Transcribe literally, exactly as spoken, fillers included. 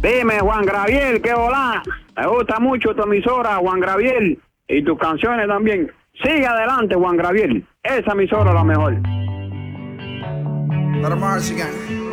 Dime, Juan Gabriel, qué hola. Me gusta mucho tu emisora, Juan Gabriel, y tus canciones también. Sigue adelante, Juan Gabriel. Esa emisora es la mejor. Let 'em march again.